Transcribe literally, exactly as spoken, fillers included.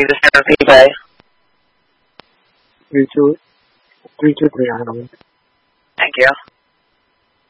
you this happy day. You too. You too, Brianna. Thank you.